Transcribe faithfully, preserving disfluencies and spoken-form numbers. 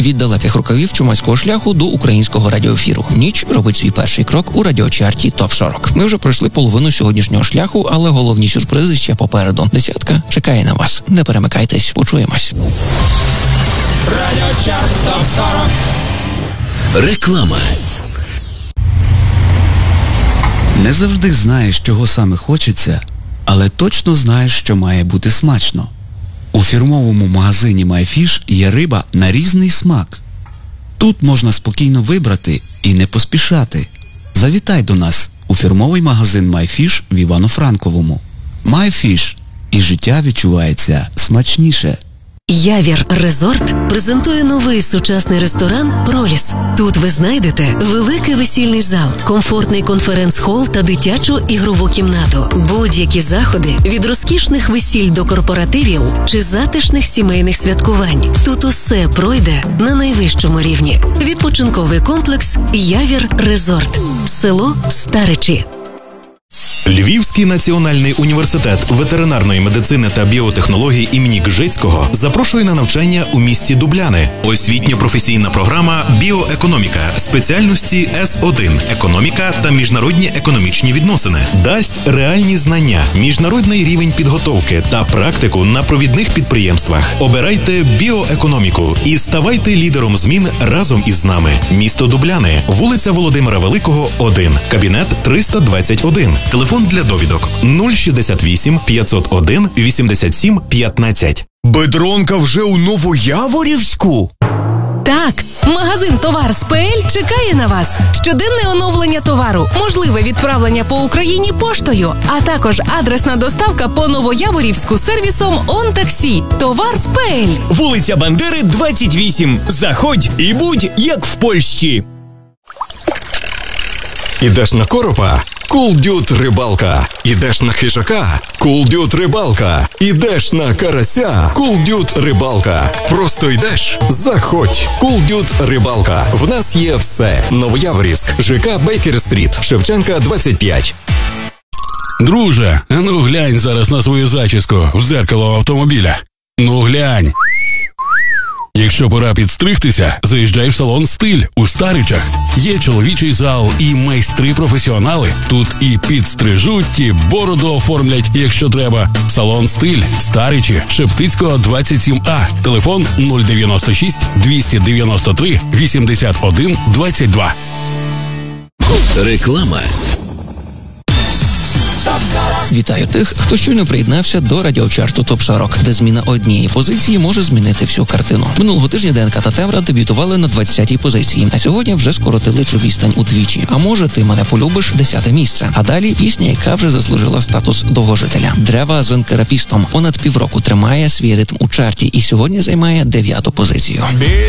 Від далеких рукавів чумацького шляху до українського радіоефіру. Ніч робить свій перший крок у радіочарті топ сорок. Ми вже пройшли половину сьогоднішнього шляху, але головні сюрпризи ще попереду. Десятка чекає на вас. Не перемикайтесь, почуємось. Радіочарт топ сорок. Реклама. Не завжди знаєш, чого саме хочеться, але точно знаєш, що має бути смачно. У фірмовому магазині MyFish є риба на різний смак. Тут можна спокійно вибрати і не поспішати. Завітай до нас у фірмовий магазин MyFish в Івано-Франковому. MyFish. І життя відчувається смачніше. Явір Резорт презентує новий сучасний ресторан «Проліс». Тут ви знайдете великий весільний зал, комфортний конференц-хол та дитячу ігрову кімнату. Будь-які заходи від розкішних весіль до корпоративів чи затишних сімейних святкувань. Тут усе пройде на найвищому рівні. Відпочинковий комплекс «Явір Резорт». Село Старичі. Львівський національний університет ветеринарної медицини та біотехнологій імені Гжецького запрошує на навчання у місті Дубляни. Освітньо-професійна програма «Біоекономіка» спеціальності С один «Економіка та міжнародні економічні відносини» дасть реальні знання, міжнародний рівень підготовки та практику на провідних підприємствах. Обирайте біоекономіку і ставайте лідером змін разом із нами. Місто Дубляни, вулиця Володимира Великого, один, кабінет триста двадцять один. Телефон для довідок нуль шістдесят вісім п'ятсот один вісімдесят сім п'ятнадцять. Бедронка вже у Новояворівську? Так, магазин «Товар Спеель» чекає на вас. Щоденне оновлення товару, можливе відправлення по Україні поштою, а також адресна доставка по Новояворівську сервісом «Он-таксі». «Товар Спеель». Вулиця Бандери, двадцять вісім. Заходь і будь як в Польщі. Ідеш на коропа? Кулдют рибалка. Ідеш на хижака? Кулдют рибалка. Ідеш на карася? Кулдют рибалка. Просто йдеш? Заходь. Кулдют рибалка. В нас є все. Новояворівськ, ЖК Бейкер-стріт, Шевченка, двадцять п'ять. Друже, а ну глянь зараз на свою зачіску в дзеркало автомобіля. Ну глянь. Якщо пора підстригтися, заїжджай в салон «Стиль» у Старичах. Є чоловічий зал і майстри-професіонали. Тут і підстрижуть, і бороду оформлять, якщо треба. Салон «Стиль», Старичі, Шептицького, двадцять сім А. Телефон нуль дев'яносто шість двісті дев'яносто три вісімдесят один двадцять два. Реклама. Вітаю тих, хто щойно приєднався до радіочарту топ сорок, де зміна однієї позиції може змінити всю картину. Минулого тижня ДНК та Тембра дебютували на двадцятій позиції, а сьогодні вже скоротили цю відстань удвічі. А може, ти мене полюбиш, десяте місце. А далі пісня, яка вже заслужила статус довгожителя. Древа з енкерапістом понад півроку тримає свій ритм у чарті і сьогодні займає дев'яту позицію.